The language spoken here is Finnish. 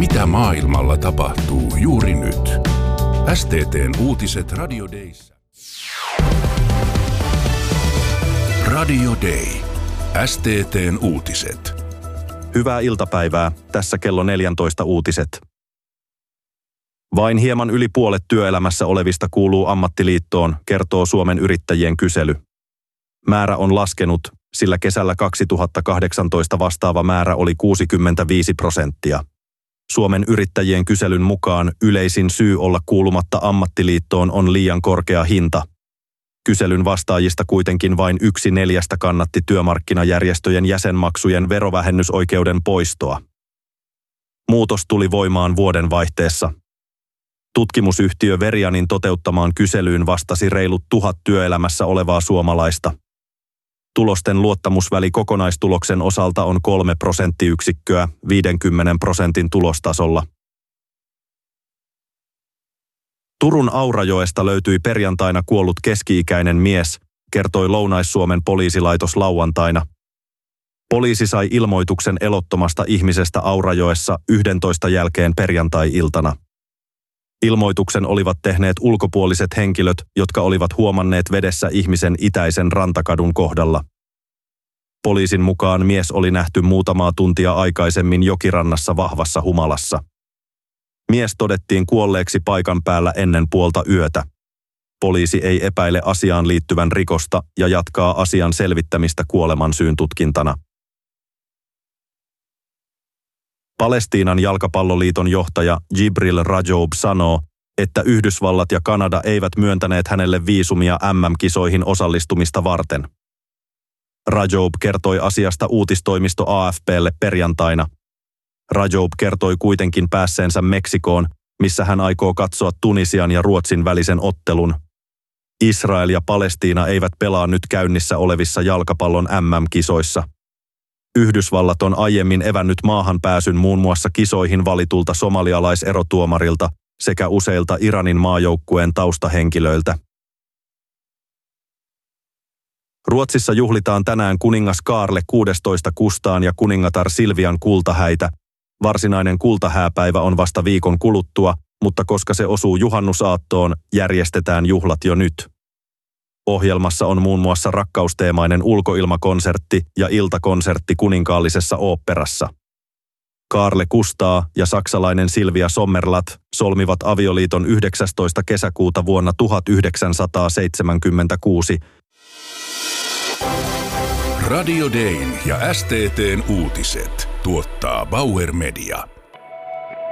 Mitä maailmalla tapahtuu juuri nyt? STT:n uutiset Radio Dayssa. Radio Day. STT:n uutiset. Hyvää iltapäivää. Tässä kello 14 uutiset. Vain hieman yli puolet työelämässä olevista kuuluu ammattiliittoon, kertoo Suomen yrittäjien kysely. Määrä on laskenut, sillä kesällä 2018 vastaava määrä oli 65%. Suomen yrittäjien kyselyn mukaan yleisin syy olla kuulumatta ammattiliittoon on liian korkea hinta. Kyselyn vastaajista kuitenkin vain 1/4 kannatti työmarkkinajärjestöjen jäsenmaksujen verovähennysoikeuden poistoa. Muutos tuli voimaan vuodenvaihteessa. Tutkimusyhtiö Verianin toteuttamaan kyselyyn vastasi reilut 1000 työelämässä olevaa suomalaista. Tulosten luottamusväli kokonaistuloksen osalta on 3 prosenttiyksikköä 50% tulostasolla. Turun Aurajoesta löytyi perjantaina kuollut keski-ikäinen mies, kertoi Lounais-Suomen poliisilaitos lauantaina. Poliisi sai ilmoituksen elottomasta ihmisestä Aurajoessa 11 jälkeen perjantai-iltana. Ilmoituksen olivat tehneet ulkopuoliset henkilöt, jotka olivat huomanneet vedessä ihmisen itäisen rantakadun kohdalla. Poliisin mukaan mies oli nähty muutamaa tuntia aikaisemmin jokirannassa vahvassa humalassa. Mies todettiin kuolleeksi paikan päällä ennen puolta yötä. Poliisi ei epäile asiaan liittyvän rikosta ja jatkaa asian selvittämistä kuolemansyyn tutkintana. Palestiinan jalkapalloliiton johtaja Jibril Rajoub sanoo, että Yhdysvallat ja Kanada eivät myöntäneet hänelle viisumia MM-kisoihin osallistumista varten. Rajoub kertoi asiasta uutistoimisto AFP:lle perjantaina. Rajoub kertoi kuitenkin päässeensä Meksikoon, missä hän aikoo katsoa Tunisian ja Ruotsin välisen ottelun. Israel ja Palestiina eivät pelaa nyt käynnissä olevissa jalkapallon MM-kisoissa. Yhdysvallat on aiemmin evännyt maahan pääsyn muun muassa kisoihin valitulta somalialaiserotuomarilta sekä useilta Iranin maajoukkueen taustahenkilöiltä. Ruotsissa juhlitaan tänään kuningas Kaarle 16 Kustaan ja kuningatar Silvian kultahäitä. Varsinainen kultahääpäivä on vasta viikon kuluttua, mutta koska se osuu juhannusaattoon, järjestetään juhlat jo nyt. Ohjelmassa on muun muassa rakkausteemainen ulkoilmakonsertti ja iltakonsertti kuninkaallisessa oopperassa. Kaarle Kustaa ja saksalainen Silvia Sommerlath solmivat avioliiton 19. kesäkuuta vuonna 1976. Radio Dayn ja STT:n uutiset tuottaa Bauer Media.